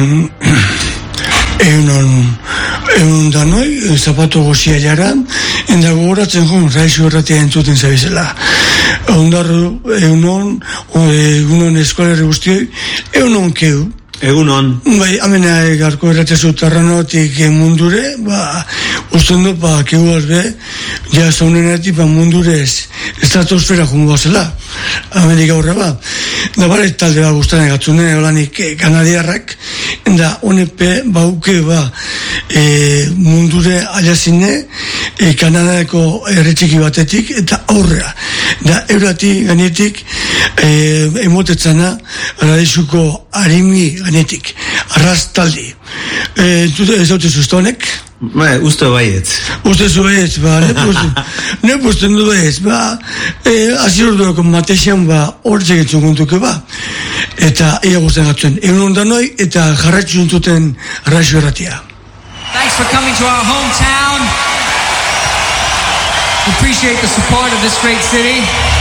Egun danoi, zapato gozia jara, enda gogoratzen joan, Raixo erratia entzuten zabizela. Egunon eskolarri guztioi, egunon keu. Egunon. Bai, amena garko erratezu terranotik mundure, usten dut, keu albe, ja zaunenetik, mundure estratosfera jungo zela. Amenik aurra, da bare talde guztane gatzune, holanik kanadiarrak, da honepe bauke mundure aliazine, Kanadako erretxiki batetik, eta aurrea. Da eurati ganetik, emotetzana, Radisuko harimi ganetik, arrastaldi. Ez daute zuztonek? Uste baietz. Uste zu baietz, ne posten du baietz, azirorduako mateixan, hortzek etxunguntuke, eta ia guztien gatzuen. Egun ondanoi, eta jarratxu entzuten Raixo erratia. Thanks for coming to our hometown. We appreciate the support of this great city.